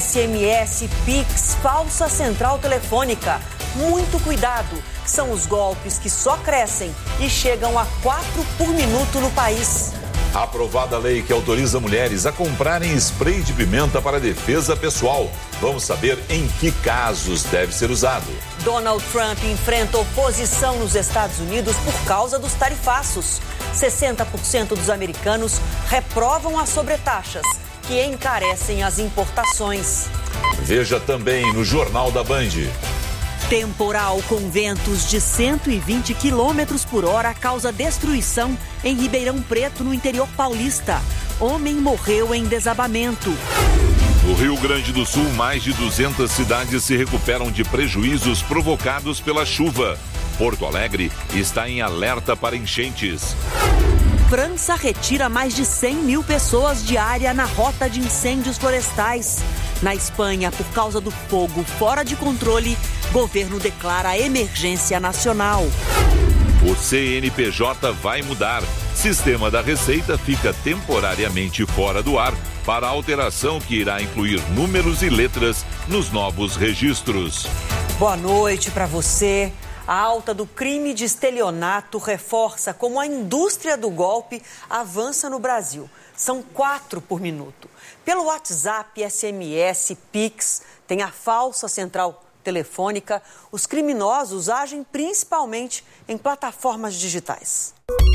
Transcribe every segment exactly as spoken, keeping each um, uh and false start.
S M S, Pix, falsa central telefônica. Muito cuidado, são os golpes que só crescem e chegam a quatro por minuto no país. Aprovada a lei que autoriza mulheres a comprarem spray de pimenta para defesa pessoal. Vamos saber em que casos deve ser usado. Donald Trump enfrenta oposição nos Estados Unidos por causa dos tarifaços. sessenta por cento dos americanos reprovam as sobretaxas, que encarecem as importações. Veja também no Jornal da Band. Temporal com ventos de cento e vinte quilômetros por hora causa destruição em Ribeirão Preto, no interior paulista. Homem morreu em desabamento. No Rio Grande do Sul, mais de duzentas cidades se recuperam de prejuízos provocados pela chuva. Porto Alegre está em alerta para enchentes. França retira mais de cem mil pessoas diária na rota de incêndios florestais. Na Espanha, por causa do fogo fora de controle, governo declara emergência nacional. O C N P J vai mudar. Sistema da Receita fica temporariamente fora do ar para a alteração que irá incluir números e letras nos novos registros. Boa noite para você. A alta do crime de estelionato reforça como a indústria do golpe avança no Brasil. São quatro por minuto. Pelo WhatsApp, S M S, Pix, tem a falsa central telefônica. Os criminosos agem principalmente em plataformas digitais.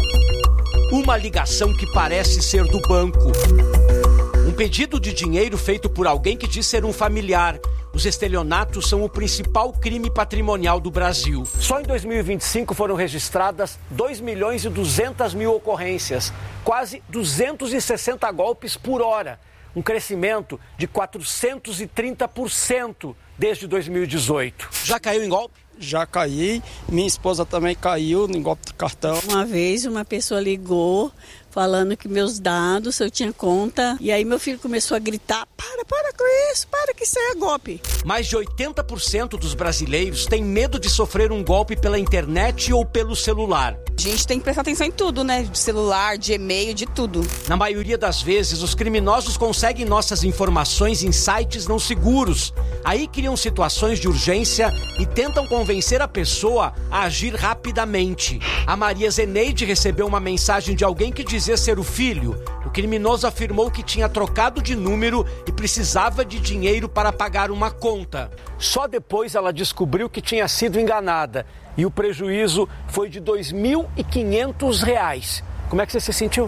Uma ligação que parece ser do banco. Um pedido de dinheiro feito por alguém que diz ser um familiar. Os estelionatos são o principal crime patrimonial do Brasil. Só em dois mil e vinte e cinco foram registradas dois milhões e duzentas mil ocorrências, quase duzentos e sessenta golpes por hora, um crescimento de quatrocentos e trinta por cento desde dois mil e dezoito. Já caiu em golpe? Já caí, minha esposa também caiu em golpe de cartão. Uma vez uma pessoa ligou falando que meus dados, eu tinha conta, e aí meu filho começou a gritar, para, para com isso, para que isso é golpe. Mais de oitenta por cento dos brasileiros têm medo de sofrer um golpe pela internet ou pelo celular. A gente tem que prestar atenção em tudo, né? De celular, de e-mail, de tudo. Na maioria das vezes, os criminosos conseguem nossas informações em sites não seguros. Aí criam situações de urgência e tentam convencer a pessoa a agir rapidamente. A Maria Zeneide recebeu uma mensagem de alguém que dizia ser o filho. O criminoso afirmou que tinha trocado de número e precisava de dinheiro para pagar uma conta. Só depois ela descobriu que tinha sido enganada e o prejuízo foi de dois mil e quinhentos reais. Como é que você se sentiu?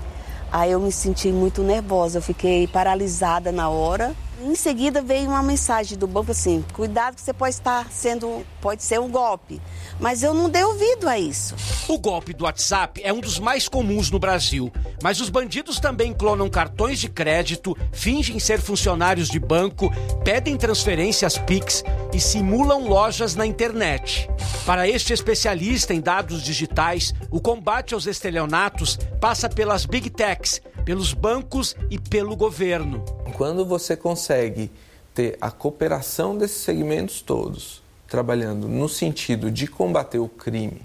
Aí eu me senti muito nervosa, eu fiquei paralisada na hora. Em seguida veio uma mensagem do banco assim, cuidado que você pode estar sendo, pode ser um golpe. Mas eu não dei ouvido a isso. O golpe do WhatsApp é um dos mais comuns no Brasil. Mas os bandidos também clonam cartões de crédito, fingem ser funcionários de banco, pedem transferências Pix e simulam lojas na internet. Para este especialista em dados digitais, o combate aos estelionatos passa pelas Big Techs, pelos bancos e pelo governo. Quando você consegue ter a cooperação desses segmentos todos, trabalhando no sentido de combater o crime,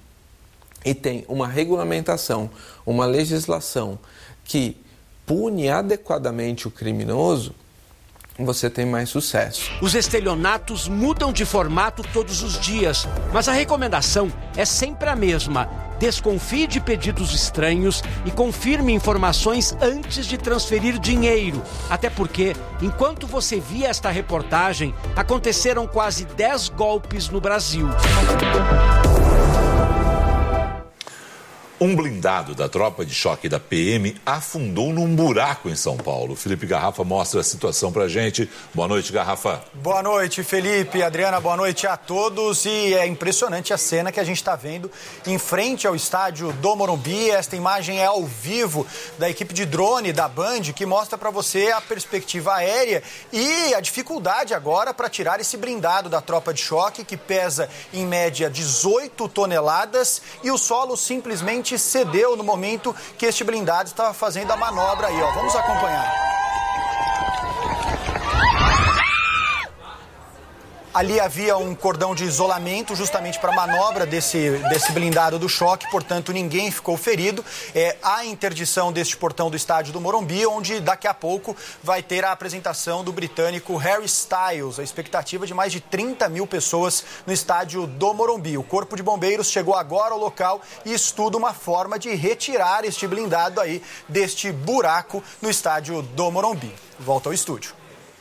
e tem uma regulamentação, uma legislação que pune adequadamente o criminoso, você tem mais sucesso. Os estelionatos mudam de formato todos os dias, mas a recomendação é sempre a mesma. Desconfie de pedidos estranhos e confirme informações antes de transferir dinheiro. Até porque, enquanto você via esta reportagem, aconteceram quase dez golpes no Brasil. Um blindado da tropa de choque da P M afundou num buraco em São Paulo. Felipe Garrafa mostra a situação pra gente. Boa noite, Garrafa. Boa noite, Felipe, Adriana, boa noite a todos. E é impressionante a cena que a gente está vendo em frente ao estádio do Morumbi. Esta imagem é ao vivo da equipe de drone da Band, que mostra para você a perspectiva aérea e a dificuldade agora para tirar esse blindado da tropa de choque, que pesa em média dezoito toneladas, e o solo simplesmente cedeu no momento que este blindado estava fazendo a manobra aí, ó. Vamos acompanhar. Ali havia um cordão de isolamento justamente para a manobra desse, desse blindado do choque, portanto ninguém ficou ferido. É, há interdição deste portão do estádio do Morumbi, onde daqui a pouco vai ter a apresentação do britânico Harry Styles. A expectativa de mais de trinta mil pessoas no estádio do Morumbi. O Corpo de Bombeiros chegou agora ao local e estuda uma forma de retirar este blindado aí deste buraco no estádio do Morumbi. Volta ao estúdio.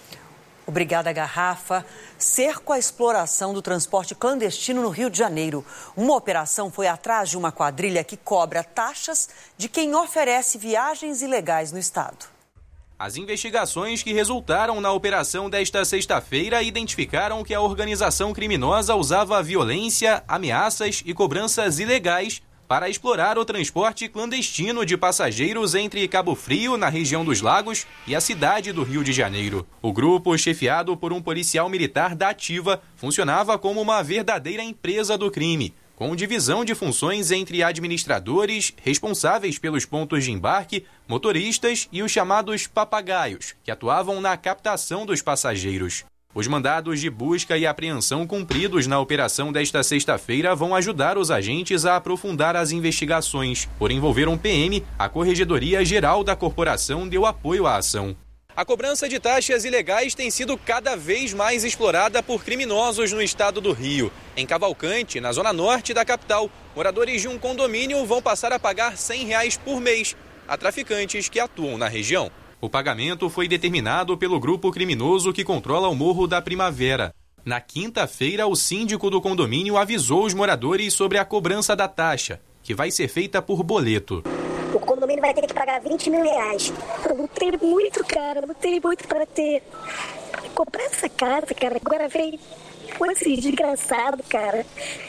Obrigada, Garrafa. Cerco à exploração do transporte clandestino no Rio de Janeiro. Uma operação foi atrás de uma quadrilha que cobra taxas de quem oferece viagens ilegais no estado. As investigações que resultaram na operação desta sexta-feira identificaram que a organização criminosa usava violência, ameaças e cobranças ilegais para explorar o transporte clandestino de passageiros entre Cabo Frio, na região dos Lagos, e a cidade do Rio de Janeiro. O grupo, chefiado por um policial militar da Ativa, funcionava como uma verdadeira empresa do crime, com divisão de funções entre administradores, responsáveis pelos pontos de embarque, motoristas e os chamados papagaios, que atuavam na captação dos passageiros. Os mandados de busca e apreensão cumpridos na operação desta sexta-feira vão ajudar os agentes a aprofundar as investigações. Por envolver um P M, a Corregedoria Geral da Corporação deu apoio à ação. A cobrança de taxas ilegais tem sido cada vez mais explorada por criminosos no estado do Rio. Em Cavalcante, na zona norte da capital, moradores de um condomínio vão passar a pagar cem reais por mês a traficantes que atuam na região. O pagamento foi determinado pelo grupo criminoso que controla o Morro da Primavera. Na quinta-feira, o síndico do condomínio avisou os moradores sobre a cobrança da taxa, que vai ser feita por boleto. O condomínio vai ter que pagar vinte mil reais. Eu lutei muito, cara, eu lutei muito para ter. Comprar essa casa, cara. Agora vem esse desgraçado, cara.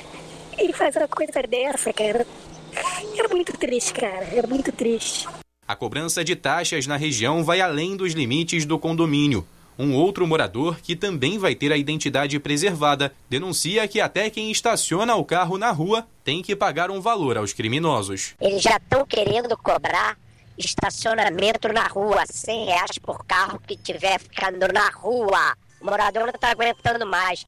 Ele faz uma coisa dessa, cara. Era muito triste, cara. Era muito triste. A cobrança de taxas na região vai além dos limites do condomínio. Um outro morador, que também vai ter a identidade preservada, denuncia que até quem estaciona o carro na rua tem que pagar um valor aos criminosos. Eles já estão querendo cobrar estacionamento na rua, cem reais por carro que estiver ficando na rua. O morador não está aguentando mais.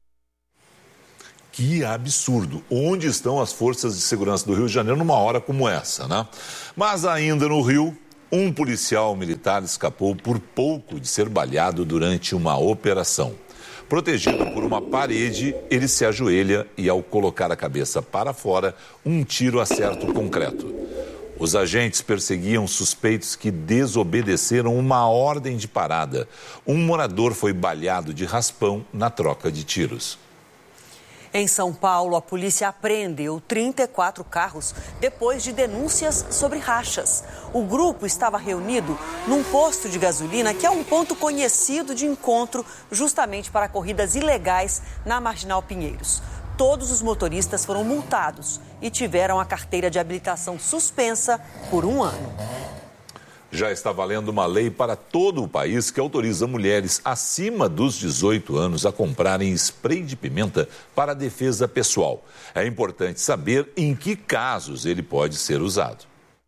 Que absurdo. Onde estão as forças de segurança do Rio de Janeiro numa hora como essa, né? Mas ainda no Rio, um policial militar escapou por pouco de ser baleado durante uma operação. Protegido por uma parede, ele se ajoelha e, ao colocar a cabeça para fora, um tiro acerta o concreto. Os agentes perseguiam suspeitos que desobedeceram uma ordem de parada. Um morador foi baleado de raspão na troca de tiros. Em São Paulo, a polícia apreendeu trinta e quatro carros depois de denúncias sobre rachas. O grupo estava reunido num posto de gasolina, que é um ponto conhecido de encontro justamente para corridas ilegais na Marginal Pinheiros. Todos os motoristas foram multados e tiveram a carteira de habilitação suspensa por um ano. Já está valendo uma lei para todo o país que autoriza mulheres acima dos dezoito anos a comprarem spray de pimenta para defesa pessoal. É importante saber em que casos ele pode ser usado.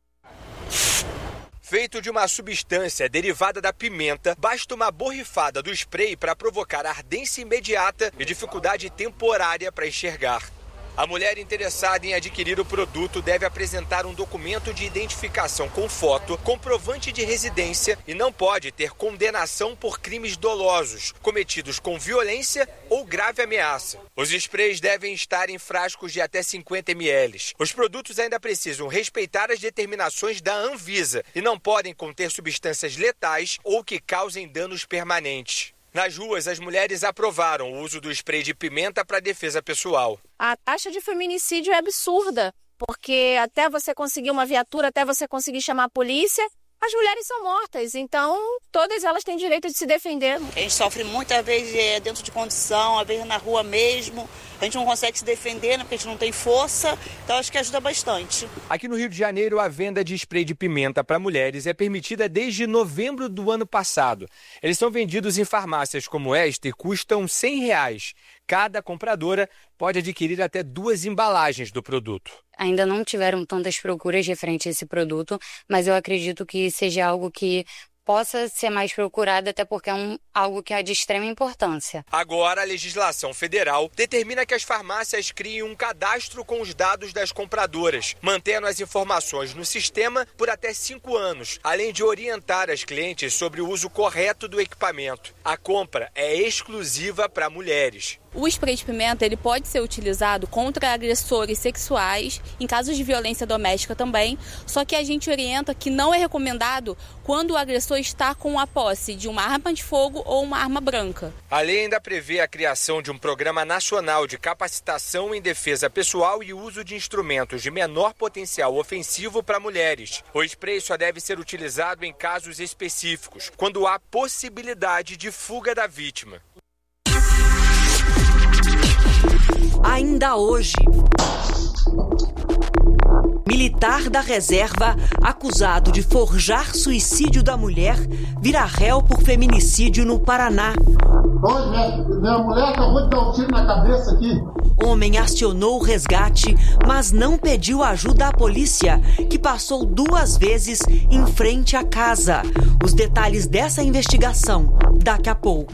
Feito de uma substância derivada da pimenta, basta uma borrifada do spray para provocar ardência imediata e dificuldade temporária para enxergar. A mulher interessada em adquirir o produto deve apresentar um documento de identificação com foto, comprovante de residência e não pode ter condenação por crimes dolosos, cometidos com violência ou grave ameaça. Os sprays devem estar em frascos de até cinquenta mililitros. Os produtos ainda precisam respeitar as determinações da Anvisa e não podem conter substâncias letais ou que causem danos permanentes. Nas ruas, as mulheres aprovaram o uso do spray de pimenta para defesa pessoal. A taxa de feminicídio é absurda, porque até você conseguir uma viatura, até você conseguir chamar a polícia, as mulheres são mortas. Então, todas elas têm direito de se defender. A gente sofre muitas vezes é, dentro de condição, às vezes na rua mesmo. A gente não consegue se defender, né, porque a gente não tem força, então acho que ajuda bastante. Aqui no Rio de Janeiro, a venda de spray de pimenta para mulheres é permitida desde novembro do ano passado. Eles são vendidos em farmácias como esta e custam cem reais. Cada compradora pode adquirir até duas embalagens do produto. Ainda não tiveram tantas procuras referente a esse produto, mas eu acredito que seja algo que possa ser mais procurada, até porque é um, algo que é de extrema importância. Agora, a legislação federal determina que as farmácias criem um cadastro com os dados das compradoras, mantendo as informações no sistema por até cinco anos, além de orientar as clientes sobre o uso correto do equipamento. A compra é exclusiva para mulheres. O spray de pimenta ele pode ser utilizado contra agressores sexuais, em casos de violência doméstica também, só que a gente orienta que não é recomendado quando o agressor está com a posse de uma arma de fogo ou uma arma branca. A lei ainda prevê a criação de um programa nacional de capacitação em defesa pessoal e uso de instrumentos de menor potencial ofensivo para mulheres. O spray só deve ser utilizado em casos específicos, quando há possibilidade de fuga da vítima. Ainda hoje, militar da reserva acusado de forjar suicídio da mulher vira réu por feminicídio no Paraná. Oi, minha mulher acabou de dar um tiro na cabeça aqui. Homem acionou o resgate, mas não pediu ajuda à polícia, que passou duas vezes em frente à casa. Os detalhes dessa investigação daqui a pouco.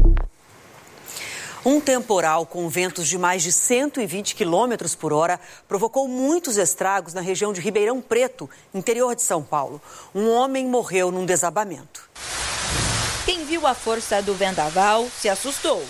Um temporal com ventos de mais de cento e vinte quilômetros por hora provocou muitos estragos na região de Ribeirão Preto, interior de São Paulo. Um homem morreu num desabamento. Quem viu a força do vendaval se assustou.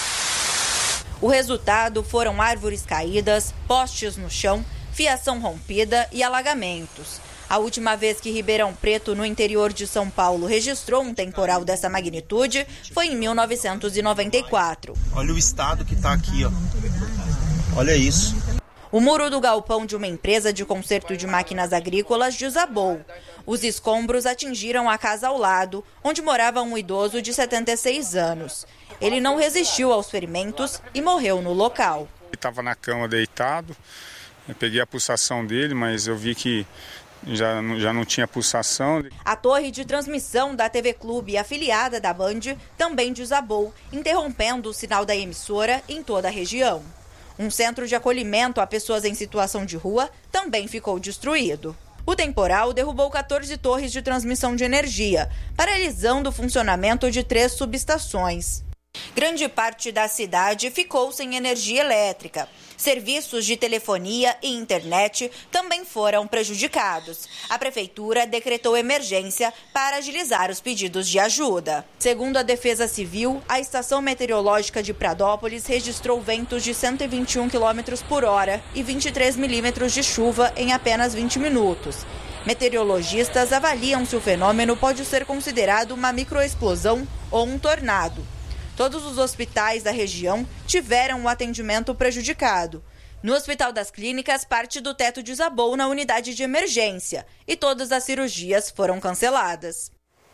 O resultado foram árvores caídas, postes no chão, fiação rompida e alagamentos. A última vez que Ribeirão Preto, no interior de São Paulo, registrou um temporal dessa magnitude foi em mil novecentos e noventa e quatro. Olha o estado que está aqui, ó. Olha isso. O muro do galpão de uma empresa de conserto de máquinas agrícolas desabou. Os escombros atingiram a casa ao lado, onde morava um idoso de setenta e seis anos. Ele não resistiu aos ferimentos e morreu no local. Ele estava na cama deitado, eu peguei a pulsação dele, mas eu vi que Já, já não tinha pulsação. A torre de transmissão da T V Clube, afiliada da Band, também desabou, interrompendo o sinal da emissora em toda a região. Um centro de acolhimento a pessoas em situação de rua também ficou destruído. O temporal derrubou quatorze torres de transmissão de energia, paralisando o funcionamento de três subestações. Grande parte da cidade ficou sem energia elétrica. Serviços de telefonia e internet também foram prejudicados. A prefeitura decretou emergência para agilizar os pedidos de ajuda. Segundo a Defesa Civil, a estação meteorológica de Pradópolis registrou ventos de cento e vinte e um quilômetros por hora e vinte e três milímetros de chuva em apenas vinte minutos. Meteorologistas avaliam se o fenômeno pode ser considerado uma microexplosão ou um tornado. Todos os hospitais da região tiveram o atendimento prejudicado. No Hospital das Clínicas, parte do teto desabou na unidade de emergência e todas as cirurgias foram canceladas.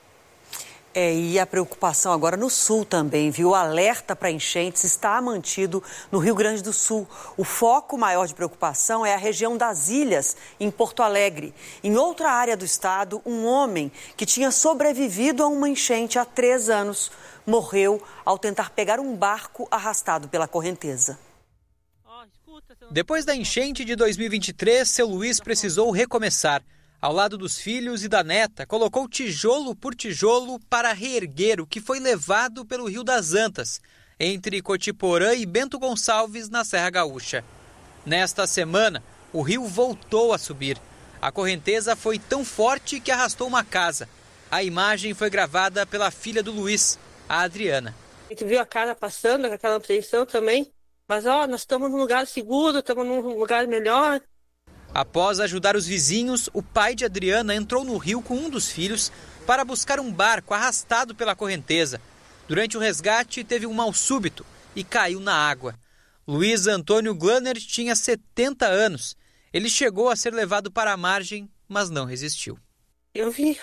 É, e a preocupação agora no sul também, viu? O alerta para enchentes está mantido no Rio Grande do Sul. O foco maior de preocupação é a região das Ilhas, em Porto Alegre. Em outra área do estado, um homem que tinha sobrevivido a uma enchente há três anos morreu ao tentar pegar um barco arrastado pela correnteza. Depois da enchente de dois mil e vinte e três, seu Luiz precisou recomeçar. Ao lado dos filhos e da neta, colocou tijolo por tijolo para reerguer o que foi levado pelo Rio das Antas, entre Cotiporã e Bento Gonçalves, na Serra Gaúcha. Nesta semana, o rio voltou a subir. A correnteza foi tão forte que arrastou uma casa. A imagem foi gravada pela filha do Luiz, a Adriana. A gente viu a casa passando com aquela apreensão também, mas ó, nós estamos num lugar seguro, estamos num lugar melhor. Após ajudar os vizinhos, o pai de Adriana entrou no rio com um dos filhos para buscar um barco arrastado pela correnteza. Durante o resgate, teve um mal súbito e caiu na água. Luiz Antônio Glanner tinha setenta anos. Ele chegou a ser levado para a margem, mas não resistiu. Eu vi.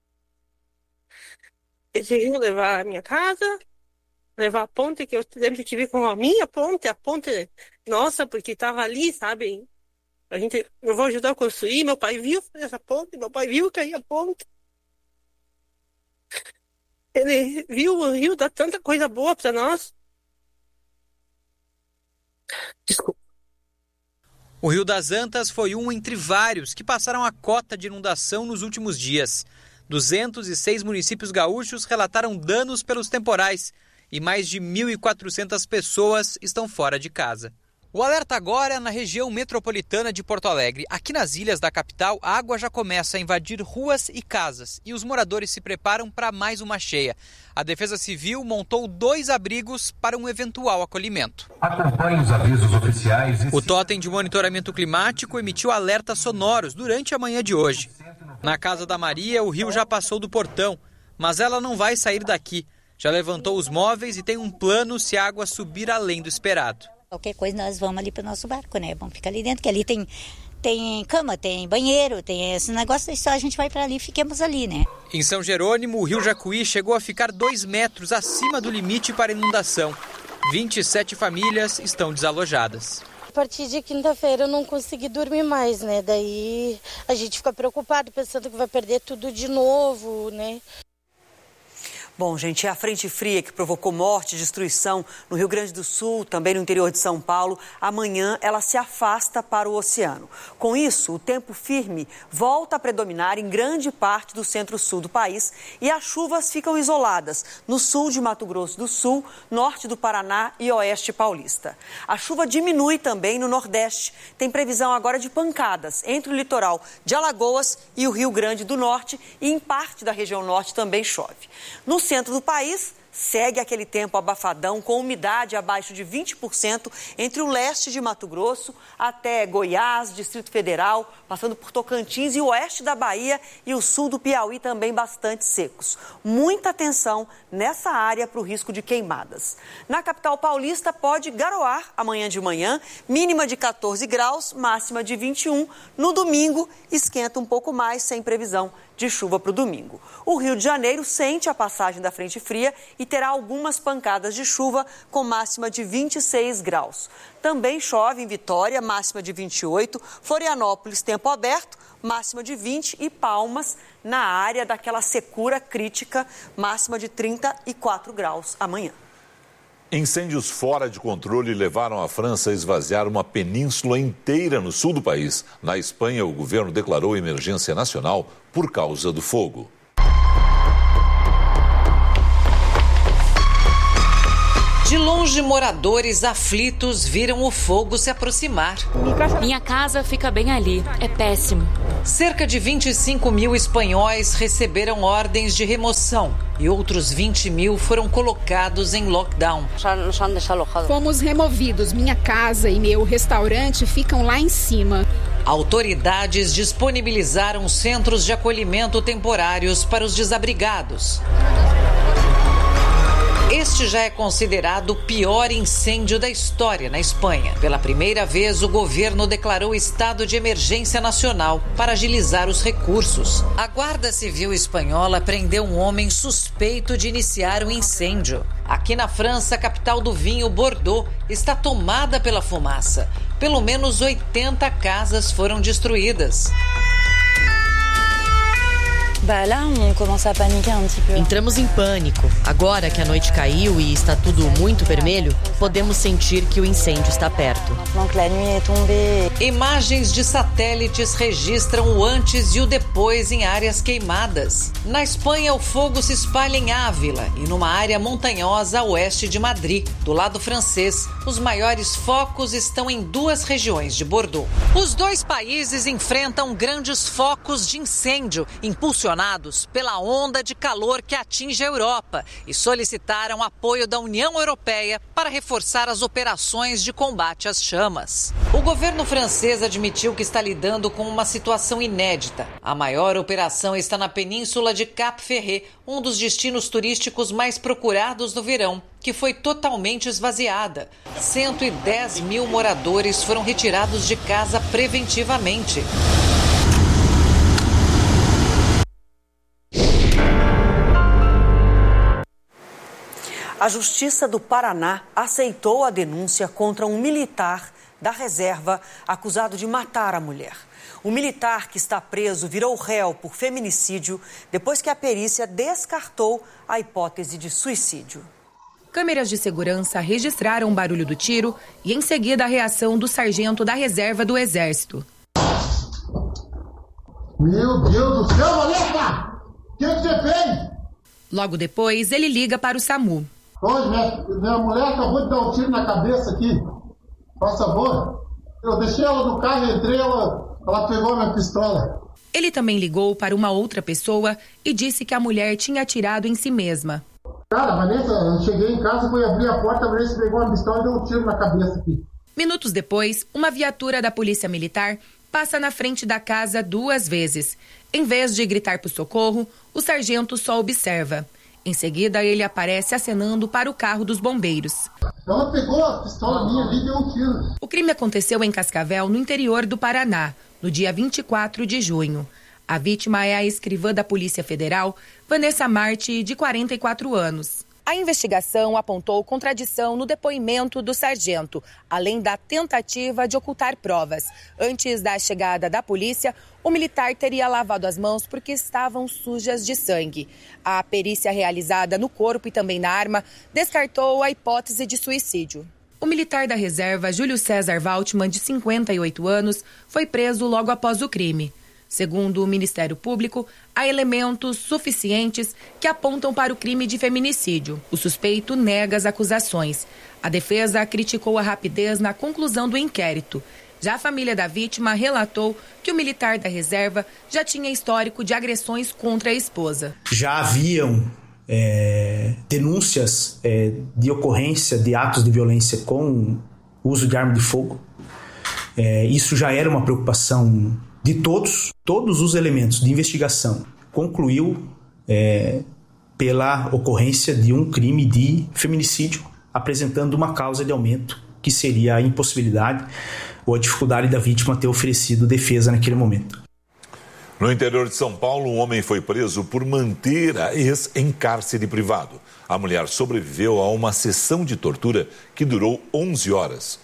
Eles iam levar a minha casa, levar a ponte, que eu sempre tive com a minha ponte, a ponte nossa, porque estava ali, sabe? A gente, eu vou ajudar a construir, meu pai viu essa ponte, meu pai viu cair a ponte. Ele viu o rio dar tanta coisa boa para nós. Desculpa. O Rio das Antas foi um entre vários que passaram a cota de inundação nos últimos dias. duzentos e seis municípios gaúchos relataram danos pelos temporais e mais de mil e quatrocentas pessoas estão fora de casa. O alerta agora é na região metropolitana de Porto Alegre. Aqui nas ilhas da capital, a água já começa a invadir ruas e casas e os moradores se preparam para mais uma cheia. A Defesa Civil montou dois abrigos para um eventual acolhimento. Acompanhe os avisos oficiais. O Totem de Monitoramento Climático emitiu alertas sonoros durante a manhã de hoje. Na Casa da Maria, o rio já passou do portão, mas ela não vai sair daqui. Já levantou os móveis e tem um plano se a água subir além do esperado. Qualquer coisa nós vamos ali para o nosso barco, né? Vamos ficar ali dentro, que ali tem, tem cama, tem banheiro, tem esse negócio, só a gente vai para ali e fiquemos ali, né? Em São Jerônimo, o rio Jacuí chegou a ficar dois metros acima do limite para inundação. vinte e sete famílias estão desalojadas. A partir de quinta-feira eu não consegui dormir mais, né? Daí a gente fica preocupado, pensando que vai perder tudo de novo, né? Bom, gente, é a frente fria que provocou morte e destruição no Rio Grande do Sul, também no interior de São Paulo. Amanhã ela se afasta para o oceano. Com isso, o tempo firme volta a predominar em grande parte do centro-sul do país e as chuvas ficam isoladas no sul de Mato Grosso do Sul, norte do Paraná e oeste paulista. A chuva diminui também no Nordeste. Tem previsão agora de pancadas entre o litoral de Alagoas e o Rio Grande do Norte e em parte da região norte também chove. No centro do país, segue aquele tempo abafadão com umidade abaixo de vinte por cento entre o leste de Mato Grosso até Goiás, Distrito Federal, passando por Tocantins e o oeste da Bahia e o sul do Piauí também bastante secos. Muita atenção nessa área para o risco de queimadas. Na capital paulista pode garoar amanhã de manhã, mínima de quatorze graus, máxima de vinte e um. No domingo, esquenta um pouco mais, sem previsão de chuva para o domingo. O Rio de Janeiro sente a passagem da frente fria e terá algumas pancadas de chuva com máxima de vinte e seis graus. Também chove em Vitória, máxima de vinte e oito, Florianópolis, tempo aberto, máxima de vinte e Palmas, na área daquela secura crítica, máxima de trinta e quatro graus amanhã. Incêndios fora de controle levaram a França a esvaziar uma península inteira no sul do país. Na Espanha, o governo declarou emergência nacional por causa do fogo. De longe, moradores aflitos viram o fogo se aproximar. Minha casa fica bem ali. É péssimo. Cerca de vinte e cinco mil espanhóis receberam ordens de remoção e outros vinte mil foram colocados em lockdown. Fomos removidos. Minha casa e meu restaurante ficam lá em cima. Autoridades disponibilizaram centros de acolhimento temporários para os desabrigados. Este já é considerado o pior incêndio da história na Espanha. Pela primeira vez, o governo declarou estado de emergência nacional para agilizar os recursos. A Guarda Civil espanhola prendeu um homem suspeito de iniciar um incêndio. Aqui na França, a capital do vinho, Bordeaux, está tomada pela fumaça. Pelo menos oitenta casas foram destruídas. Entramos em pânico. Agora que a noite caiu e está tudo muito vermelho, podemos sentir que o incêndio está perto. Imagens de satélites registram o antes e o depois em áreas queimadas. Na Espanha, o fogo se espalha em Ávila e numa área montanhosa a oeste de Madrid. Do lado francês, os maiores focos estão em duas regiões de Bordeaux. Os dois países enfrentam grandes focos de incêndio, impulsionados pela onda de calor que atinge a Europa e solicitaram apoio da União Europeia para reforçar as operações de combate às chamas. O governo francês admitiu que está lidando com uma situação inédita. A maior operação está na península de Cap Ferret, um dos destinos turísticos mais procurados no verão, que foi totalmente esvaziada. cento e dez mil moradores foram retirados de casa preventivamente. A Justiça do Paraná aceitou a denúncia contra um militar da reserva acusado de matar a mulher. O militar que está preso virou réu por feminicídio depois que a perícia descartou a hipótese de suicídio. Câmeras de segurança registraram o barulho do tiro e, em seguida, a reação do sargento da reserva do Exército. Meu Deus do céu, Valeta! O que você fez? Logo depois, ele liga para o SAMU. Oi, minha, minha mulher acabou de dar um tiro na cabeça aqui. Por favor. Eu deixei ela no carro, entrei, ela, ela pegou a minha pistola. Ele também ligou para uma outra pessoa e disse que a mulher tinha atirado em si mesma. Cara, Vanessa, eu cheguei em casa, fui abrir a porta, a Vanessa pegou a pistola e deu um tiro na cabeça aqui. Minutos depois, uma viatura da Polícia Militar passa na frente da casa duas vezes. Em vez de gritar por socorro, o sargento só observa. Em seguida, ele aparece acenando para o carro dos bombeiros. Ela pegou a pistola minha ali e deu um tiro. O crime aconteceu em Cascavel, no interior do Paraná, no dia vinte e quatro de junho. A vítima é a escrivã da Polícia Federal, Vanessa Marte, de quarenta e quatro anos. A investigação apontou contradição no depoimento do sargento, além da tentativa de ocultar provas. Antes da chegada da polícia, o militar teria lavado as mãos porque estavam sujas de sangue. A perícia realizada no corpo e também na arma descartou a hipótese de suicídio. O militar da reserva, Júlio César Valtmann, de cinquenta e oito anos, foi preso logo após o crime. Segundo o Ministério Público, há elementos suficientes que apontam para o crime de feminicídio. O suspeito nega as acusações. A defesa criticou a rapidez na conclusão do inquérito. Já a família da vítima relatou que o militar da reserva já tinha histórico de agressões contra a esposa. Já haviam é, denúncias é, de ocorrência de atos de violência com uso de arma de fogo. É, isso já era uma preocupação de todos, todos os elementos de investigação concluiu é, pela ocorrência de um crime de feminicídio, apresentando uma causa de aumento, que seria a impossibilidade ou a dificuldade da vítima ter oferecido defesa naquele momento. No interior de São Paulo, um homem foi preso por manter a ex em cárcere privado. A mulher sobreviveu a uma sessão de tortura que durou onze horas.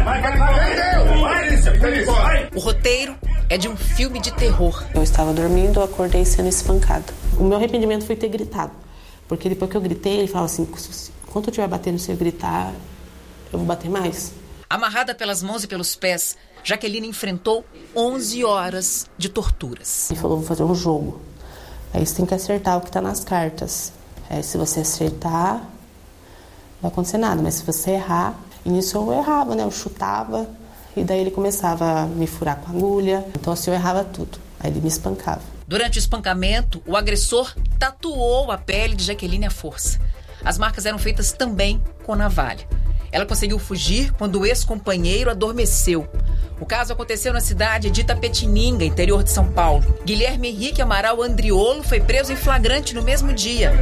O roteiro é de um filme de terror. Eu estava dormindo, eu acordei sendo espancada. O meu arrependimento foi ter gritado. Porque depois que eu gritei, ele falava assim, enquanto eu estiver batendo, se eu gritar, eu vou bater mais. Amarrada pelas mãos e pelos pés, Jaqueline enfrentou onze horas de torturas. Ele falou, vou fazer um jogo. Aí você tem que acertar o que está nas cartas. Aí se você acertar, não vai acontecer nada. Mas se você errar, e nisso eu errava, né? Eu chutava, e daí ele começava a me furar com a agulha. Então assim, eu errava tudo. Aí ele me espancava. Durante o espancamento, o agressor tatuou a pele de Jaqueline à força. As marcas eram feitas também com navalha. Ela conseguiu fugir quando o ex-companheiro adormeceu. O caso aconteceu na cidade de Itapetininga, interior de São Paulo. Guilherme Henrique Amaral Andriolo foi preso em flagrante no mesmo dia.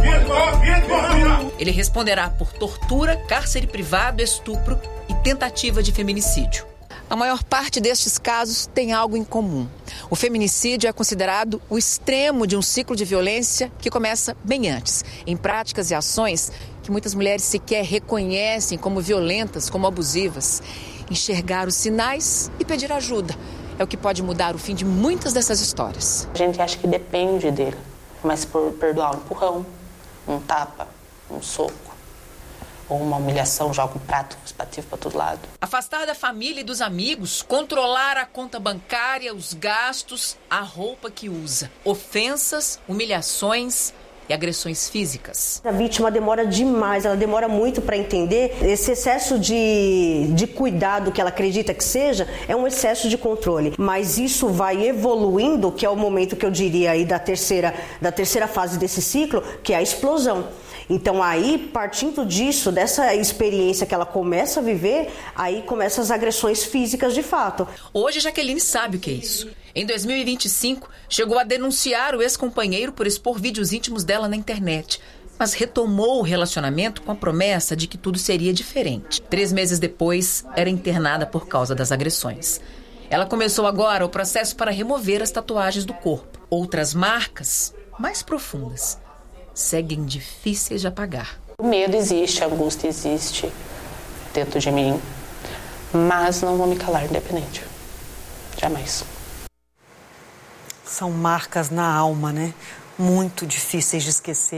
Ele responderá por tortura, cárcere privado, estupro e tentativa de feminicídio. A maior parte destes casos tem algo em comum. O feminicídio é considerado o extremo de um ciclo de violência que começa bem antes, em práticas e ações que muitas mulheres sequer reconhecem como violentas, como abusivas. Enxergar os sinais e pedir ajuda é o que pode mudar o fim de muitas dessas histórias. A gente acha que depende dele, mas por perdoar um empurrão, um tapa, um soco, ou uma humilhação, joga um prato espativo para todo lado. Afastar da família e dos amigos, controlar a conta bancária, os gastos, a roupa que usa. Ofensas, humilhações e agressões físicas. A vítima demora demais, ela demora muito para entender. Esse excesso de, de cuidado que ela acredita que seja, é um excesso de controle. Mas isso vai evoluindo, que é o momento que eu diria aí da terceira, da terceira fase desse ciclo, que é a explosão. Então aí, partindo disso, dessa experiência que ela começa a viver, aí começam as agressões físicas de fato. Hoje, Jaqueline sabe o que é isso. Em dois mil e vinte e cinco, chegou a denunciar o ex-companheiro por expor vídeos íntimos dela na internet, mas retomou o relacionamento com a promessa de que tudo seria diferente. Três meses depois, era internada por causa das agressões. Ela começou agora o processo para remover as tatuagens do corpo. Outras marcas, mais profundas, seguem difíceis de apagar. O medo existe, a angústia existe dentro de mim, mas não vou me calar independente. Jamais. São marcas na alma, né? Muito difíceis de esquecer.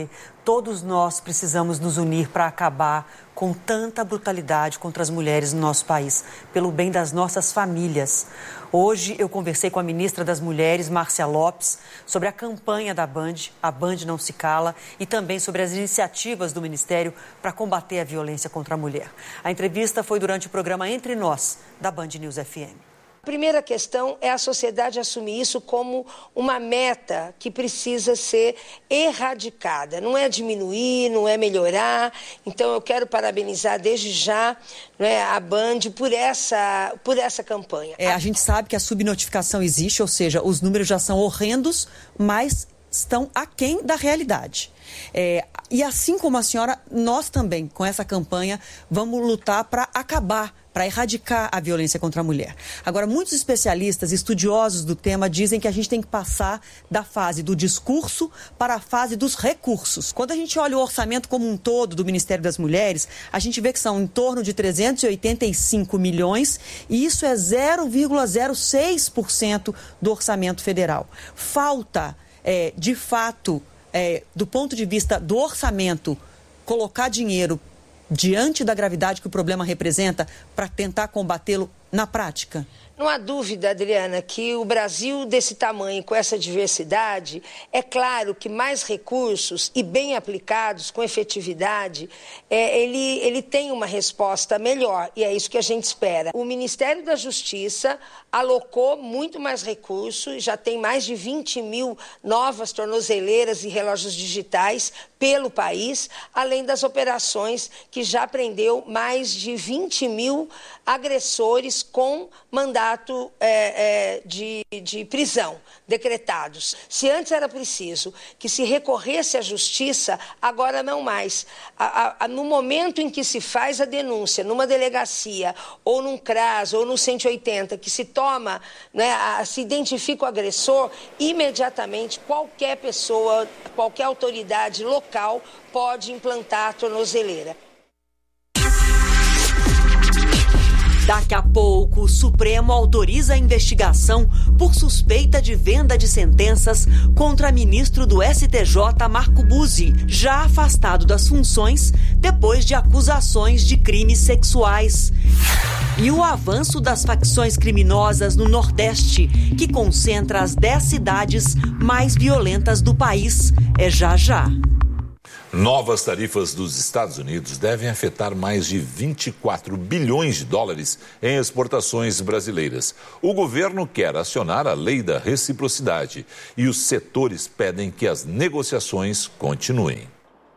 Todos nós precisamos nos unir para acabar com tanta brutalidade contra as mulheres no nosso país, pelo bem das nossas famílias. Hoje eu conversei com a ministra das Mulheres, Márcia Lopes, sobre a campanha da Band, A Band Não Se Cala, e também sobre as iniciativas do Ministério para combater a violência contra a mulher. A entrevista foi durante o programa Entre Nós, da Band News F M. A primeira questão é a sociedade assumir isso como uma meta que precisa ser erradicada. Não é diminuir, não é melhorar. Então, eu quero parabenizar desde já, né, a Band por essa, por essa campanha. É, a gente sabe que a subnotificação existe, ou seja, os números já são horrendos, mas estão aquém da realidade. É, e assim como a senhora, nós também, com essa campanha, vamos lutar para acabar, para erradicar a violência contra a mulher. Agora, muitos especialistas, estudiosos do tema, dizem que a gente tem que passar da fase do discurso para a fase dos recursos. Quando a gente olha o orçamento como um todo do Ministério das Mulheres, a gente vê que são em torno de trezentos e oitenta e cinco milhões, e isso é zero vírgula zero seis por cento do orçamento federal. Falta, é, de fato, é, do ponto de vista do orçamento, colocar dinheiro diante da gravidade que o problema representa para tentar combatê-lo na prática? Não há dúvida, Adriana, que o Brasil desse tamanho, com essa diversidade, é claro que mais recursos e bem aplicados, com efetividade, é, ele, ele tem uma resposta melhor, e é isso que a gente espera. O Ministério da Justiça alocou muito mais recursos, já tem mais de vinte mil novas tornozeleiras e relógios digitais pelo país, além das operações que já prendeu mais de vinte mil agressores com mandato É, é, de, de prisão decretados. Se antes era preciso que se recorresse à justiça, agora não mais. A, a, no momento em que se faz a denúncia, numa delegacia, ou num CRAS, ou no cento e oitenta, que se toma, né, a, se identifica o agressor, imediatamente qualquer pessoa, qualquer autoridade local pode implantar a tornozeleira. Daqui a pouco, o Supremo autoriza a investigação por suspeita de venda de sentenças contra ministro do S T J, Marco Buzzi, já afastado das funções depois de acusações de crimes sexuais. E o avanço das facções criminosas no Nordeste, que concentra as dez cidades mais violentas do país, é já já. Novas tarifas dos Estados Unidos devem afetar mais de vinte e quatro bilhões de dólares em exportações brasileiras. O governo quer acionar a lei da reciprocidade e os setores pedem que as negociações continuem.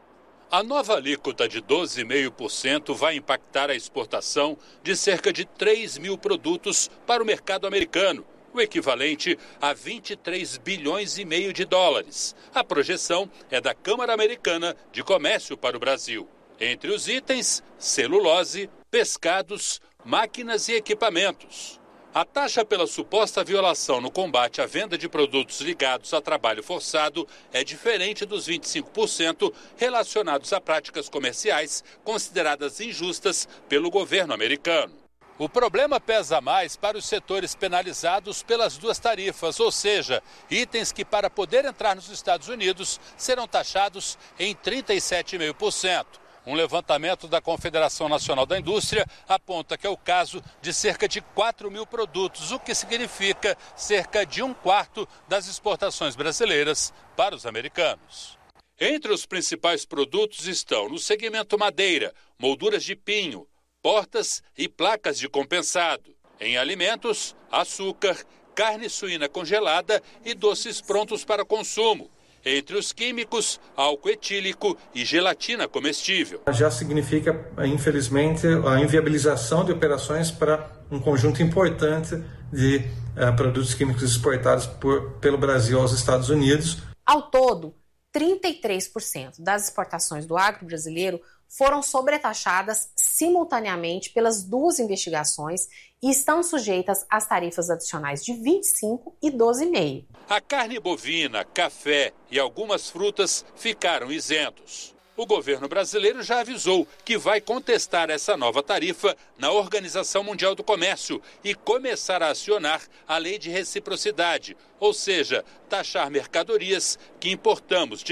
A nova alíquota de doze vírgula cinco por cento vai impactar a exportação de cerca de três mil produtos para o mercado americano, o equivalente a vinte e três bilhões e meio de dólares. A projeção é da Câmara Americana de Comércio para o Brasil. Entre os itens, celulose, pescados, máquinas e equipamentos. A taxa pela suposta violação no combate à venda de produtos ligados a trabalho forçado é diferente dos vinte e cinco por cento relacionados a práticas comerciais consideradas injustas pelo governo americano. O problema pesa mais para os setores penalizados pelas duas tarifas, ou seja, itens que para poder entrar nos Estados Unidos serão taxados em trinta e sete vírgula cinco por cento. Um levantamento da Confederação Nacional da Indústria aponta que é o caso de cerca de quatro mil produtos, o que significa cerca de um quarto das exportações brasileiras para os americanos. Entre os principais produtos estão, no segmento madeira, molduras de pinho, portas e placas de compensado. Em alimentos, açúcar, carne suína congelada e doces prontos para consumo. Entre os químicos, álcool etílico e gelatina comestível. Já significa, infelizmente, a inviabilização de operações para um conjunto importante de uh, produtos químicos exportados por, pelo Brasil aos Estados Unidos. Ao todo, trinta e três por cento das exportações do agro brasileiro foram sobretaxadas simultaneamente pelas duas investigações e estão sujeitas às tarifas adicionais de vinte e cinco e doze vírgula cinco por cento. A carne bovina, café e algumas frutas ficaram isentos. O governo brasileiro já avisou que vai contestar essa nova tarifa na Organização Mundial do Comércio e começar a acionar a lei de reciprocidade, ou seja, taxar mercadorias que importamos de lá.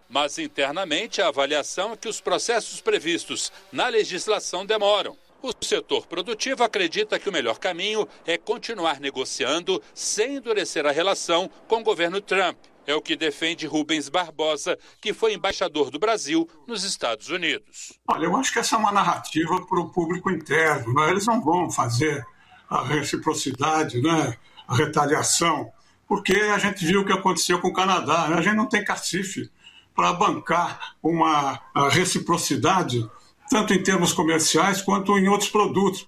Mas internamente a avaliação é que os processos previstos na legislação demoram. O setor produtivo acredita que o melhor caminho é continuar negociando sem endurecer a relação com o governo Trump. É o que defende Rubens Barbosa, que foi embaixador do Brasil nos Estados Unidos. Olha, eu acho que essa é uma narrativa para o público interno, né? Eles não vão fazer a reciprocidade, né? A retaliação, porque a gente viu o que aconteceu com o Canadá, né? A gente não tem cacife para bancar uma reciprocidade, tanto em termos comerciais quanto em outros produtos.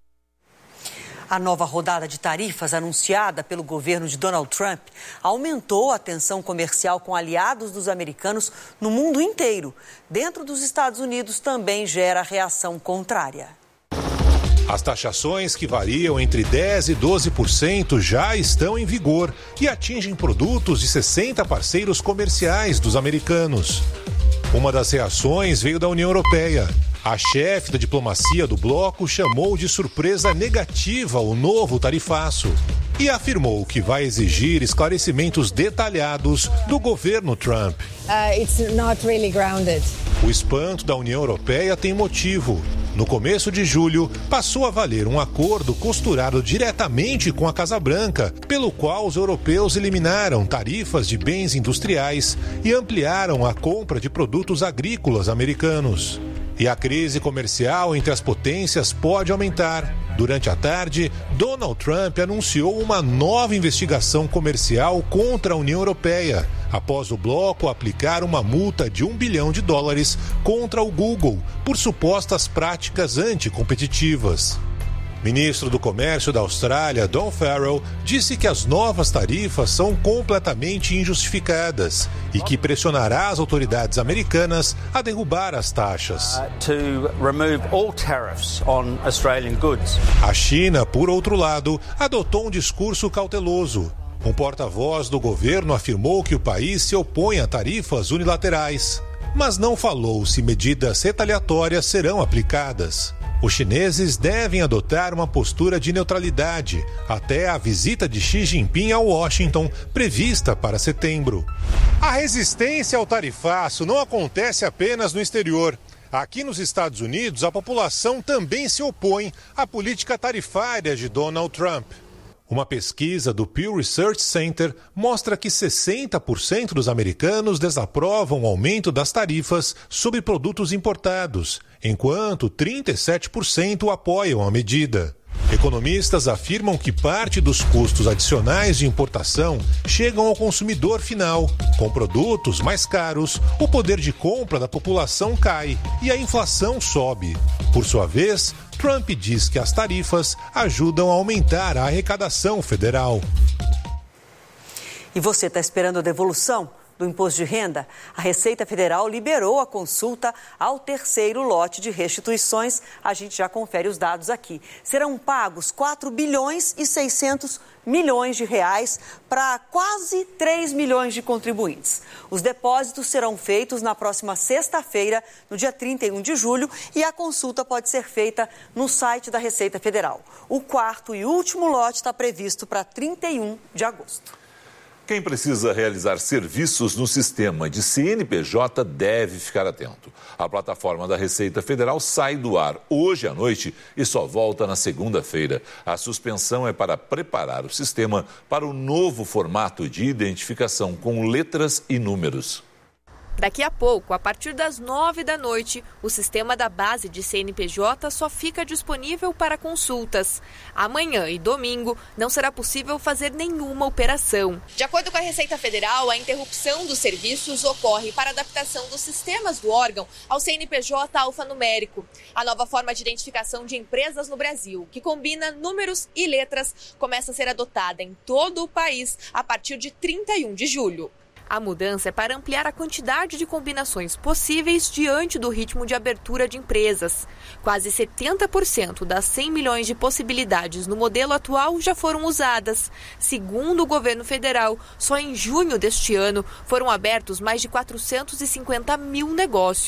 A nova rodada de tarifas anunciada pelo governo de Donald Trump aumentou a tensão comercial com aliados dos americanos no mundo inteiro. Dentro dos Estados Unidos também gera reação contrária. As taxações, que variam entre dez por cento e doze por cento, já estão em vigor e atingem produtos de sessenta parceiros comerciais dos americanos. Uma das reações veio da União Europeia. A chefe da diplomacia do bloco chamou de surpresa negativa o novo tarifaço e afirmou que vai exigir esclarecimentos detalhados do governo Trump. Uh, it's not really grounded. O espanto da União Europeia tem motivo. No começo de julho, passou a valer um acordo costurado diretamente com a Casa Branca, pelo qual os europeus eliminaram tarifas de bens industriais e ampliaram a compra de produtos agrícolas americanos. E a crise comercial entre as potências pode aumentar. Durante a tarde, Donald Trump anunciou uma nova investigação comercial contra a União Europeia, após o bloco aplicar uma multa de um bilhão de dólares contra o Google por supostas práticas anticompetitivas. Ministro do Comércio da Austrália, Don Farrell, disse que as novas tarifas são completamente injustificadas e que pressionará as autoridades americanas a derrubar as taxas. A China, por outro lado, adotou um discurso cauteloso. Um porta-voz do governo afirmou que o país se opõe a tarifas unilaterais, mas não falou se medidas retaliatórias serão aplicadas. Os chineses devem adotar uma postura de neutralidade até a visita de Xi Jinping a Washington, prevista para setembro. A resistência ao tarifaço não acontece apenas no exterior. Aqui nos Estados Unidos, a população também se opõe à política tarifária de Donald Trump. Uma pesquisa do Pew Research Center mostra que sessenta por cento dos americanos desaprovam o aumento das tarifas sobre produtos importados, enquanto trinta e sete por cento apoiam a medida. Economistas afirmam que parte dos custos adicionais de importação chegam ao consumidor final. Com produtos mais caros, o poder de compra da população cai e a inflação sobe. Por sua vez, Trump diz que as tarifas ajudam a aumentar a arrecadação federal. E você está esperando a devolução do imposto de renda? A Receita Federal liberou a consulta ao terceiro lote de restituições. A gente já confere os dados aqui. Serão pagos quatro bilhões e seiscentos milhões de reais para quase três milhões de contribuintes. Os depósitos serão feitos na próxima sexta-feira, no dia trinta e um de julho, e a consulta pode ser feita no site da Receita Federal. O quarto e último lote está previsto para trinta e um de agosto. Quem precisa realizar serviços no sistema de C N P J deve ficar atento. A plataforma da Receita Federal sai do ar hoje à noite e só volta na segunda-feira. A suspensão é para preparar o sistema para o novo formato de identificação com letras e números. Daqui a pouco, a partir das nove da noite, o sistema da base de C N P J só fica disponível para consultas. Amanhã e domingo não será possível fazer nenhuma operação. De acordo com a Receita Federal, a interrupção dos serviços ocorre para adaptação dos sistemas do órgão ao C N P J alfanumérico, a nova forma de identificação de empresas no Brasil, que combina números e letras, começa a ser adotada em todo o país a partir de trinta e um de julho. A mudança é para ampliar a quantidade de combinações possíveis diante do ritmo de abertura de empresas. Quase setenta por cento das cem milhões de possibilidades no modelo atual já foram usadas. Segundo o governo federal, só em junho deste ano foram abertos mais de quatrocentos e cinquenta mil negócios.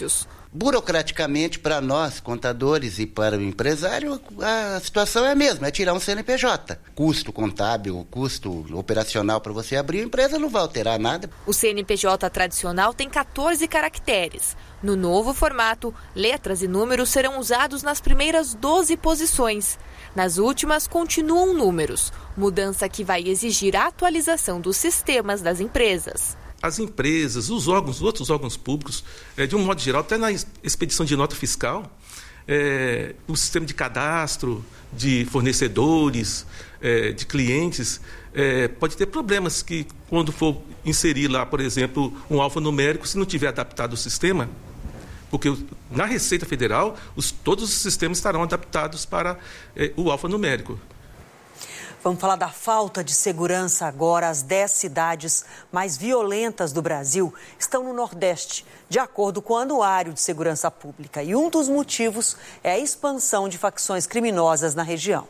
Burocraticamente, para nós, contadores, e para o empresário, a situação é a mesma, é tirar um C N P J. Custo contábil, custo operacional para você abrir a empresa não vai alterar nada. O C N P J tradicional tem quatorze caracteres. No novo formato, letras e números serão usados nas primeiras doze posições. Nas últimas, continuam números, mudança que vai exigir a atualização dos sistemas das empresas. As empresas, os órgãos, os outros órgãos públicos, é, de um modo geral, até na expedição de nota fiscal, é, o sistema de cadastro de fornecedores, é, de clientes, é, pode ter problemas que, quando for inserir lá, por exemplo, um alfanumérico, se não tiver adaptado o sistema, porque na Receita Federal, os, todos os sistemas estarão adaptados para é, o alfanumérico. Vamos falar da falta de segurança agora. As dez cidades mais violentas do Brasil estão no Nordeste, de acordo com o Anuário de Segurança Pública. E um dos motivos é a expansão de facções criminosas na região.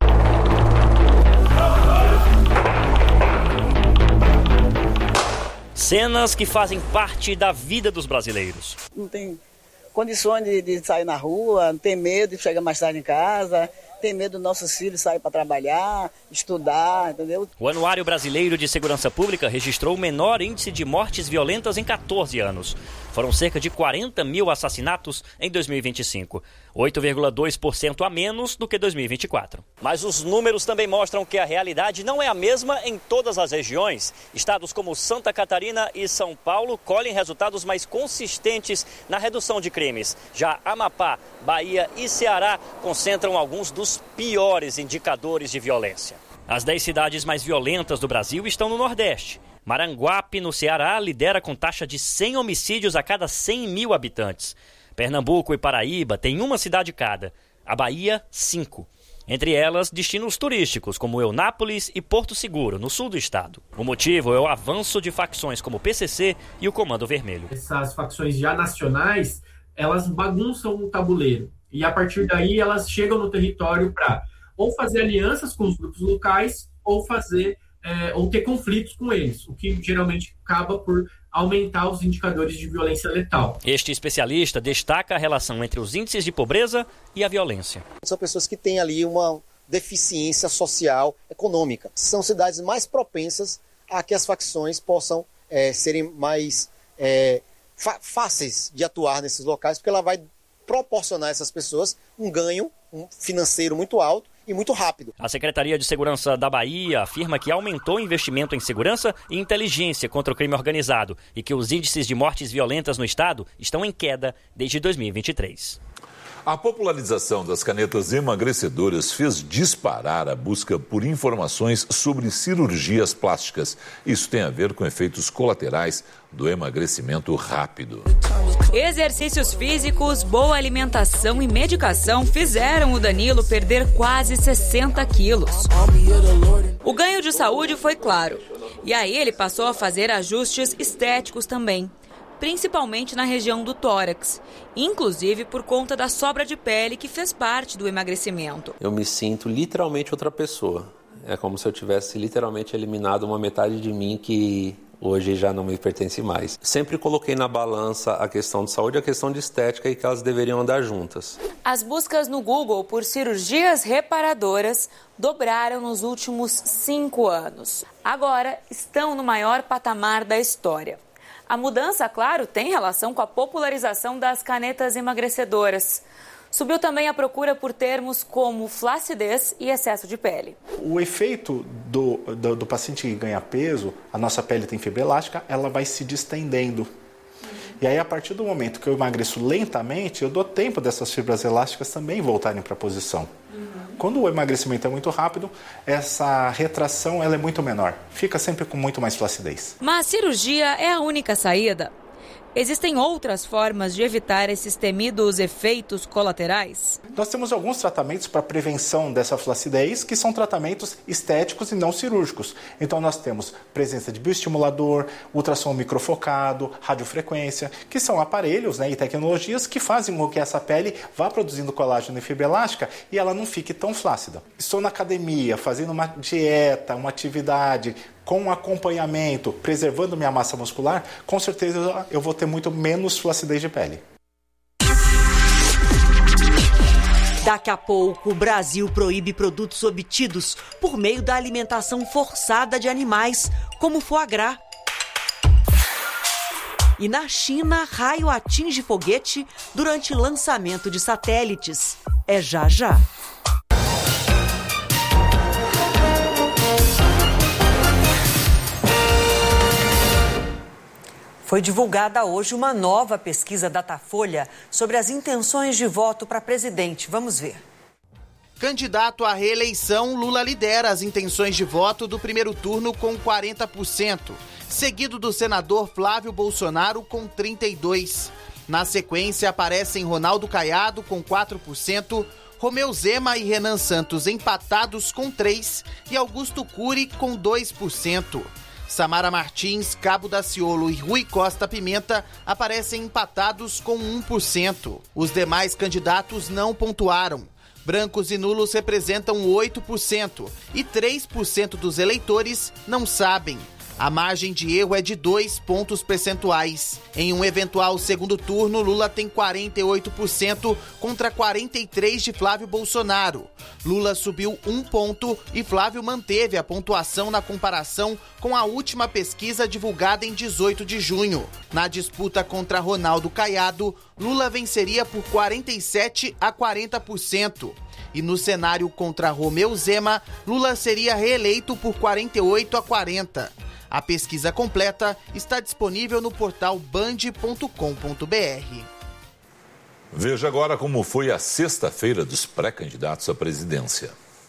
Cenas que fazem parte da vida dos brasileiros. Não tem condições de, de sair na rua, não tem medo de chegar mais tarde em casa, tem medo dos nossos filhos saírem para trabalhar, estudar, entendeu? O Anuário Brasileiro de Segurança Pública registrou o menor índice de mortes violentas em quatorze anos. Foram cerca de quarenta mil assassinatos em dois mil e vinte e cinco, oito vírgula dois por cento a menos do que dois mil e vinte e quatro. Mas os números também mostram que a realidade não é a mesma em todas as regiões. Estados como Santa Catarina e São Paulo colhem resultados mais consistentes na redução de crimes. Já Amapá, Bahia e Ceará concentram alguns dos piores indicadores de violência. As dez cidades mais violentas do Brasil estão no Nordeste. Maranguape, no Ceará, lidera com taxa de cem homicídios a cada cem mil habitantes. Pernambuco e Paraíba têm uma cidade cada. A Bahia, cinco. Entre elas, destinos turísticos, como Eunápolis e Porto Seguro, no sul do estado. O motivo é o avanço de facções como o P C C e o Comando Vermelho. Essas facções já nacionais, elas bagunçam o tabuleiro. E a partir daí, elas chegam no território para ou fazer alianças com os grupos locais ou fazer... É, ou ter conflitos com eles, o que geralmente acaba por aumentar os indicadores de violência letal. Este especialista destaca a relação entre os índices de pobreza e a violência. São pessoas que têm ali uma deficiência social, econômica. São cidades mais propensas a que as facções possam é, serem mais é, fáceis de atuar nesses locais, porque ela vai proporcionar a essas pessoas um ganho um financeiro muito alto e muito rápido. A Secretaria de Segurança da Bahia afirma que aumentou o investimento em segurança e inteligência contra o crime organizado e que os índices de mortes violentas no estado estão em queda desde dois mil e vinte e três. A popularização das canetas emagrecedoras fez disparar a busca por informações sobre cirurgias plásticas. Isso tem a ver com efeitos colaterais do emagrecimento rápido. Exercícios físicos, boa alimentação e medicação fizeram o Danilo perder quase sessenta quilos. O ganho de saúde foi claro. E aí ele passou a fazer ajustes estéticos também, principalmente na região do tórax, inclusive por conta da sobra de pele que fez parte do emagrecimento. Eu me sinto literalmente outra pessoa. É como se eu tivesse literalmente eliminado uma metade de mim que hoje já não me pertence mais. Sempre coloquei na balança a questão de saúde e a questão de estética e que elas deveriam andar juntas. As buscas no Google por cirurgias reparadoras dobraram nos últimos cinco anos. Agora estão no maior patamar da história. A mudança, claro, tem relação com a popularização das canetas emagrecedoras. Subiu também a procura por termos como flacidez e excesso de pele. O efeito do, do, do paciente que ganha peso, a nossa pele tem fibra elástica, ela vai se distendendo. E aí, a partir do momento que eu emagreço lentamente, eu dou tempo dessas fibras elásticas também voltarem para a posição. Uhum. Quando o emagrecimento é muito rápido, essa retração ela é muito menor. Fica sempre com muito mais flacidez. Mas a cirurgia é a única saída? Existem outras formas de evitar esses temidos efeitos colaterais? Nós temos alguns tratamentos para prevenção dessa flacidez, que são tratamentos estéticos e não cirúrgicos. Então nós temos presença de bioestimulador, ultrassom microfocado, radiofrequência, que são aparelhos, né, e tecnologias que fazem com que essa pele vá produzindo colágeno e fibra elástica e ela não fique tão flácida. Estou na academia, fazendo uma dieta, uma atividade com acompanhamento, preservando minha massa muscular, com certeza eu vou ter muito menos flacidez de pele. Daqui a pouco, o Brasil proíbe produtos obtidos por meio da alimentação forçada de animais, como foie gras. E na China, raio atinge foguete durante lançamento de satélites. É já já. Foi divulgada hoje uma nova pesquisa Datafolha sobre as intenções de voto para presidente. Vamos ver. Candidato à reeleição, Lula lidera as intenções de voto do primeiro turno com quarenta por cento, seguido do senador Flávio Bolsonaro com trinta e dois por cento. Na sequência, aparecem Ronaldo Caiado com quatro por cento, Romeu Zema e Renan Santos empatados com três por cento e Augusto Cury com dois por cento. Samara Martins, Cabo Daciolo e Rui Costa Pimenta aparecem empatados com um por cento. Os demais candidatos não pontuaram. Brancos e nulos representam oito por cento e três por cento dos eleitores não sabem. A margem de erro é de dois pontos percentuais. Em um eventual segundo turno, Lula tem quarenta e oito por cento contra quarenta e três por cento de Flávio Bolsonaro. Lula subiu um ponto e Flávio manteve a pontuação na comparação com a última pesquisa divulgada em dezoito de junho. Na disputa contra Ronaldo Caiado, Lula venceria por quarenta e sete a quarenta por cento. E no cenário contra Romeu Zema, Lula seria reeleito por quarenta e oito a quarenta por cento. A pesquisa completa está disponível no portal band ponto com ponto br. Veja agora como foi a sexta-feira dos pré-candidatos à presidência.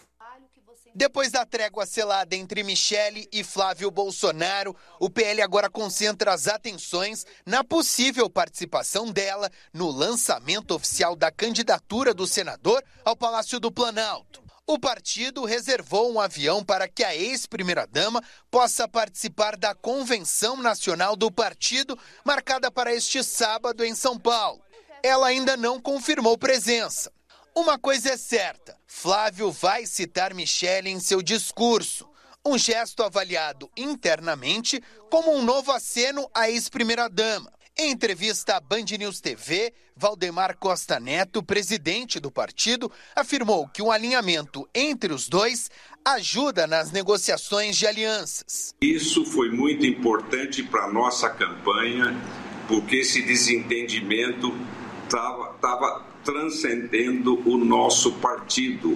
Depois da trégua selada entre Michele e Flávio Bolsonaro, o P L agora concentra as atenções na possível participação dela no lançamento oficial da candidatura do senador ao Palácio do Planalto. O partido reservou um avião para que a ex-primeira-dama possa participar da Convenção Nacional do Partido, marcada para este sábado em São Paulo. Ela ainda não confirmou presença. Uma coisa é certa, Flávio vai citar Michele em seu discurso, um gesto avaliado internamente como um novo aceno à ex-primeira-dama. Em entrevista à Band News T V, Valdemar Costa Neto, presidente do partido, afirmou que um alinhamento entre os dois ajuda nas negociações de alianças. Isso foi muito importante para a nossa campanha, porque esse desentendimento estava transcendendo o nosso partido.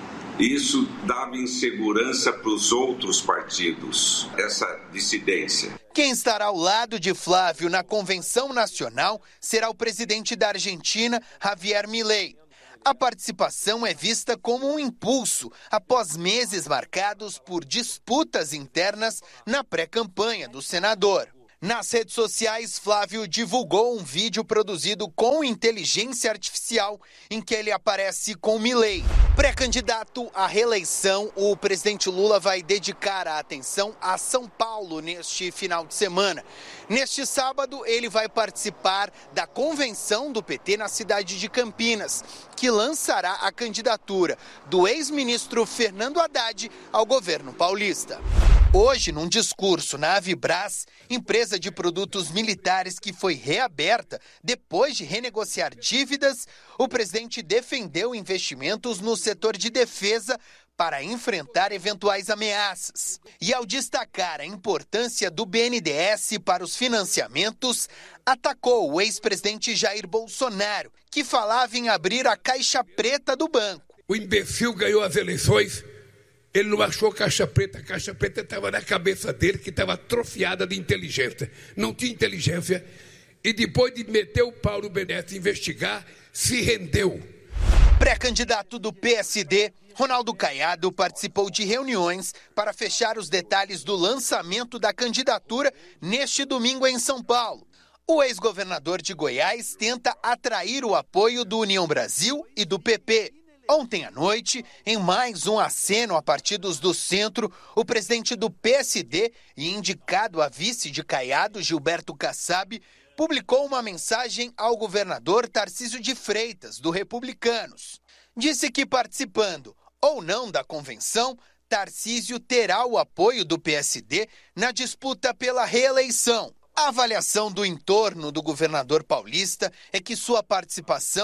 Isso dava insegurança para os outros partidos, essa dissidência. Quem estará ao lado de Flávio na Convenção Nacional será o presidente da Argentina, Javier Milei. A participação é vista como um impulso após meses marcados por disputas internas na pré-campanha do senador. Nas redes sociais, Flávio divulgou um vídeo produzido com inteligência artificial em que ele aparece com Milei. Pré-candidato à reeleição, o presidente Lula vai dedicar a atenção a São Paulo neste final de semana. Neste sábado, ele vai participar da convenção do P T na cidade de Campinas, que lançará a candidatura do ex-ministro Fernando Haddad ao governo paulista. Hoje, num discurso na Avibras, empresa de produtos militares que foi reaberta depois de renegociar dívidas, o presidente defendeu investimentos no setor de defesa para enfrentar eventuais ameaças. E ao destacar a importância do B N D E S para os financiamentos, atacou o ex-presidente Jair Bolsonaro, que falava em abrir a caixa preta do banco. O imbecil ganhou as eleições. Ele não achou caixa preta, a caixa preta estava na cabeça dele, que estava atrofiada de inteligência. Não tinha inteligência. E depois de meter o pau no B N D E S e investigar, se rendeu. Pré-candidato do P S D, Ronaldo Caiado participou de reuniões para fechar os detalhes do lançamento da candidatura neste domingo em São Paulo. O ex-governador de Goiás tenta atrair o apoio do União Brasil e do P P. Ontem à noite, em mais um aceno a partidos do centro, o presidente do P S D e indicado a vice de Caiado, Gilberto Kassab, publicou uma mensagem ao governador Tarcísio de Freitas, do Republicanos. Disse que participando ou não da convenção, Tarcísio terá o apoio do P S D na disputa pela reeleição. A avaliação do entorno do governador paulista é que sua participação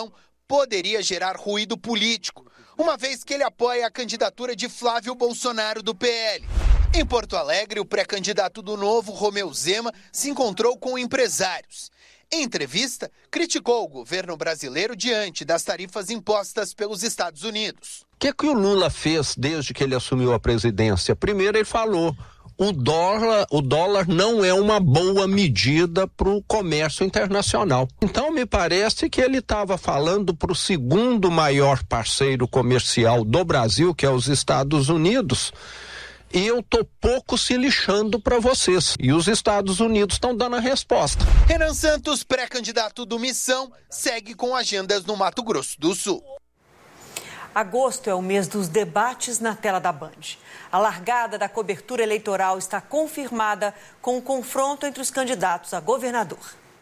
poderia gerar ruído político, uma vez que ele apoia a candidatura de Flávio Bolsonaro do P L. Em Porto Alegre, o pré-candidato do Novo, Romeu Zema, se encontrou com empresários. Em entrevista, criticou o governo brasileiro diante das tarifas impostas pelos Estados Unidos. O que, que o Lula fez desde que ele assumiu a presidência? Primeiro, ele falou: o dólar, o dólar não é uma boa medida para o comércio internacional. Então, me parece que ele estava falando para o segundo maior parceiro comercial do Brasil, que é os Estados Unidos. E eu tô pouco se lixando para vocês. E os Estados Unidos estão dando a resposta. Renan Santos, pré-candidato do Missão, segue com agendas no Mato Grosso do Sul. Agosto é o mês dos debates na tela da Band. A largada da cobertura eleitoral está confirmada com o confronto entre os candidatos a governador.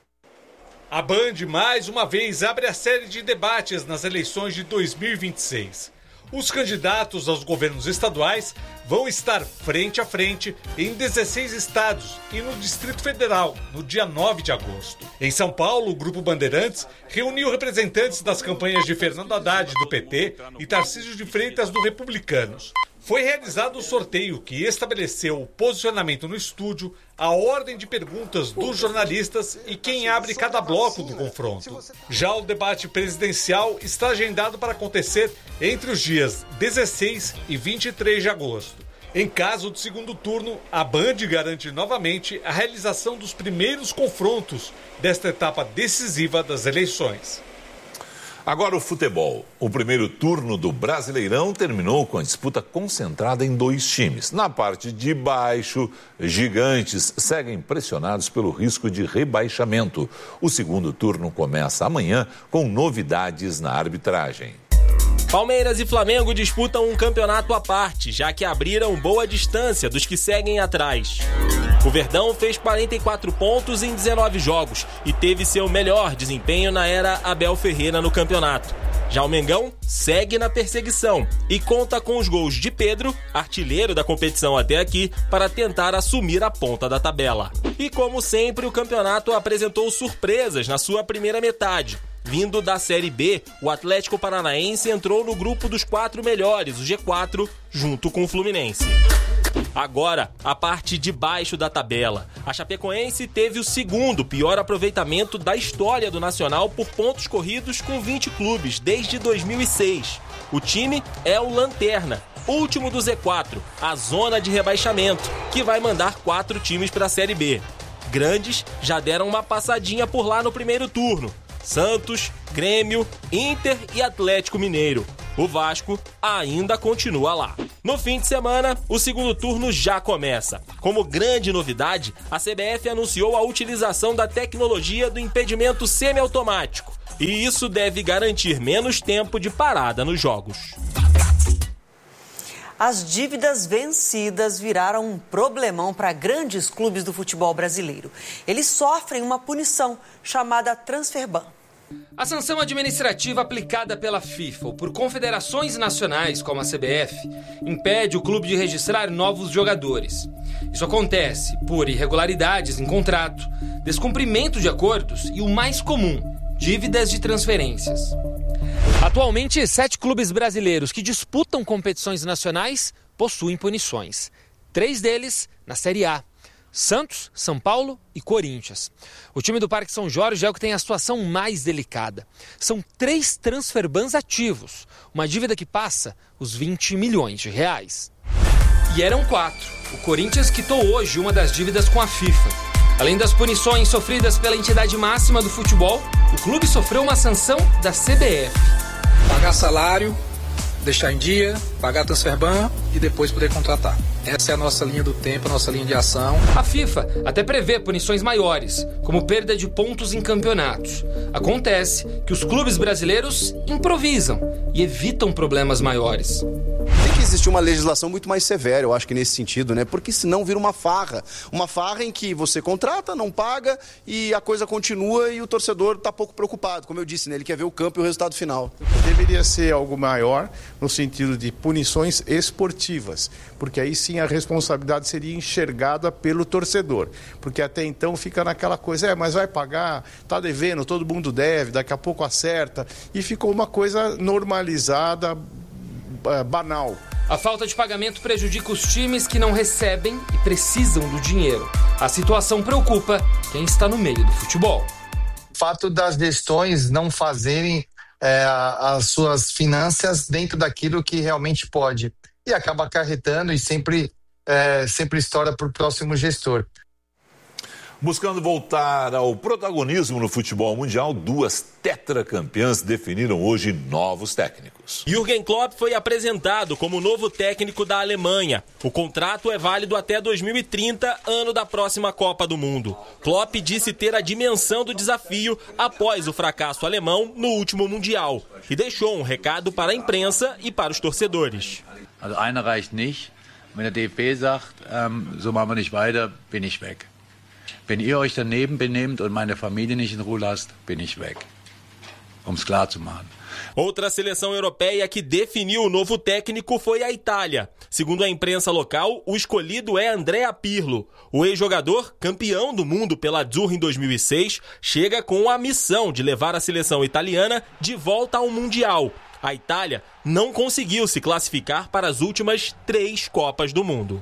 A Band, mais uma vez, abre a série de debates nas eleições de dois mil e vinte e seis. Os candidatos aos governos estaduais vão estar frente a frente em dezesseis estados e no Distrito Federal, no dia nove de agosto. Em São Paulo, o Grupo Bandeirantes reuniu representantes das campanhas de Fernando Haddad, do P T, e Tarcísio de Freitas, do Republicanos. Foi realizado o sorteio que estabeleceu o posicionamento no estúdio, a ordem de perguntas dos jornalistas e quem abre cada bloco do confronto. Já o debate presidencial está agendado para acontecer entre os dias dezesseis e vinte e três de agosto. Em caso de segundo turno, a Band garante novamente a realização dos primeiros confrontos desta etapa decisiva das eleições. Agora o futebol. O primeiro turno do Brasileirão terminou com a disputa concentrada em dois times. Na parte de baixo, gigantes seguem pressionados pelo risco de rebaixamento. O segundo turno começa amanhã com novidades na arbitragem. Palmeiras e Flamengo disputam um campeonato à parte, já que abriram boa distância dos que seguem atrás. O Verdão fez quarenta e quatro pontos em dezenove jogos e teve seu melhor desempenho na era Abel Ferreira no campeonato. Já o Mengão segue na perseguição e conta com os gols de Pedro, artilheiro da competição até aqui, para tentar assumir a ponta da tabela. E como sempre, o campeonato apresentou surpresas na sua primeira metade. Vindo da Série B, o Atlético Paranaense entrou no grupo dos quatro melhores, o G quatro, junto com o Fluminense. Agora, a parte de baixo da tabela. A Chapecoense teve o segundo pior aproveitamento da história do Nacional por pontos corridos com vinte clubes desde dois mil e seis. O time é o Lanterna, último do Z quatro, a zona de rebaixamento, que vai mandar quatro times para a Série B. Grandes já deram uma passadinha por lá no primeiro turno. Santos, Grêmio, Inter e Atlético Mineiro. O Vasco ainda continua lá. No fim de semana, o segundo turno já começa. Como grande novidade, a C B F anunciou a utilização da tecnologia do impedimento semiautomático. E isso deve garantir menos tempo de parada nos jogos. As dívidas vencidas viraram um problemão para grandes clubes do futebol brasileiro. Eles sofrem uma punição chamada Transferban. A sanção administrativa aplicada pela FIFA ou por confederações nacionais, como a C B F, impede o clube de registrar novos jogadores. Isso acontece por irregularidades em contrato, descumprimento de acordos e o mais comum, dívidas de transferências. Atualmente, sete clubes brasileiros que disputam competições nacionais possuem punições. Três deles na Série A: Santos, São Paulo e Corinthians. O time do Parque São Jorge é o que tem a situação mais delicada. São três transferbans ativos, uma dívida que passa os vinte milhões de reais. E eram quatro. O Corinthians quitou hoje uma das dívidas com a FIFA. Além das punições sofridas pela entidade máxima do futebol, o clube sofreu uma sanção da C B F. Pagar salário, deixar em dia, pagar transferban e depois poder contratar. Essa é a nossa linha do tempo, a nossa linha de ação. A FIFA até prevê punições maiores, como perda de pontos em campeonatos. Acontece que os clubes brasileiros improvisam e evitam problemas maiores. Fique existir uma legislação muito mais severa, eu acho que nesse sentido, né? Porque senão vira uma farra. Uma farra em que você contrata, não paga e a coisa continua e o torcedor está pouco preocupado. Como eu disse, né? Ele quer ver o campo e o resultado final. Deveria ser algo maior no sentido de punições esportivas, porque aí sim a responsabilidade seria enxergada pelo torcedor. Porque até então fica naquela coisa, é, mas vai pagar, tá devendo, todo mundo deve, daqui a pouco acerta. E ficou uma coisa normalizada, banal. A falta de pagamento prejudica os times que não recebem e precisam do dinheiro. A situação preocupa quem está no meio do futebol. O fato das gestões não fazerem é, as suas finanças dentro daquilo que realmente pode. E acaba acarretando e sempre, é, sempre estoura para o próximo gestor. Buscando voltar ao protagonismo no futebol mundial, duas tetracampeãs definiram hoje novos técnicos. Jürgen Klopp foi apresentado como novo técnico da Alemanha. O contrato é válido até dois mil e trinta, ano da próxima Copa do Mundo. Klopp disse ter a dimensão do desafio após o fracasso alemão no último Mundial e deixou um recado para a imprensa e para os torcedores. Also einer reicht nicht. Wenn der D F B sagt, ähm, so machen wir nicht weiter, bin ich weg. Wenn ihr euch daneben benehmt und meine Familie nicht in Ruhe lasst, bin ich weg. Um es klar zu machen. Outra seleção europeia que definiu o novo técnico foi a Itália. Segundo a imprensa local, o escolhido é Andrea Pirlo. O ex-jogador, campeão do mundo pela Azzurra em dois mil e seis, chega com a missão de levar a seleção italiana de volta ao Mundial. A Itália não conseguiu se classificar para as últimas três Copas do Mundo.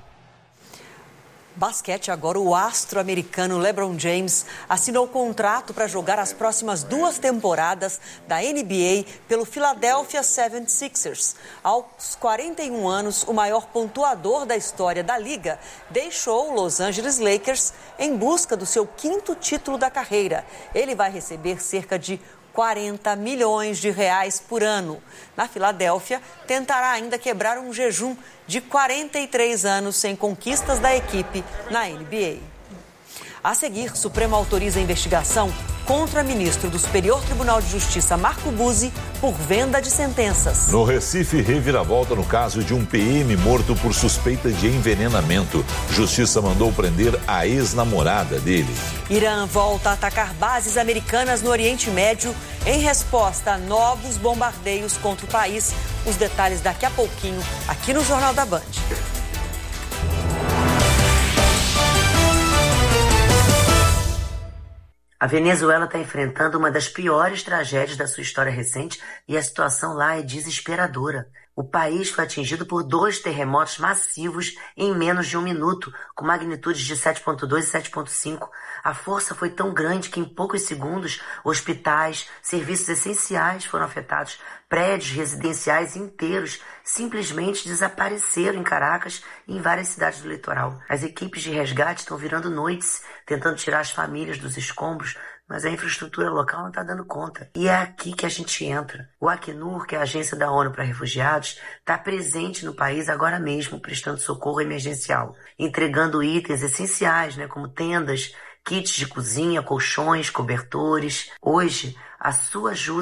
Basquete agora, o astro americano LeBron James assinou contrato para jogar as próximas duas temporadas da N B A pelo Philadelphia setenta e seis ers. Aos quarenta e um anos, o maior pontuador da história da liga deixou o Los Angeles Lakers em busca do seu quinto título da carreira. Ele vai receber cerca de quarenta milhões de reais por ano. Na Filadélfia, tentará ainda quebrar um jejum de quarenta e três anos sem conquistas da equipe na N B A. A seguir, Supremo autoriza a investigação contra ministro do Superior Tribunal de Justiça, Marco Buzzi, por venda de sentenças. No Recife, reviravolta no caso de um P M morto por suspeita de envenenamento. Justiça mandou prender a ex-namorada dele. Irã volta a atacar bases americanas no Oriente Médio em resposta a novos bombardeios contra o país. Os detalhes daqui a pouquinho, aqui no Jornal da Band. A Venezuela está enfrentando uma das piores tragédias da sua história recente e a situação lá é desesperadora. O país foi atingido por dois terremotos massivos em menos de um minuto, com magnitudes de sete ponto dois e sete ponto cinco. A força foi tão grande que em poucos segundos, hospitais, serviços essenciais foram afetados, prédios residenciais inteiros simplesmente desapareceram em Caracas e em várias cidades do litoral. As equipes de resgate estão virando noites, tentando tirar as famílias dos escombros, mas a infraestrutura local não está dando conta. E é aqui que a gente entra. O Acnur, que é a agência da ONU para refugiados, está presente no país agora mesmo, prestando socorro emergencial, entregando itens essenciais, né, como tendas, kits de cozinha, colchões, cobertores. Hoje, a sua ajuda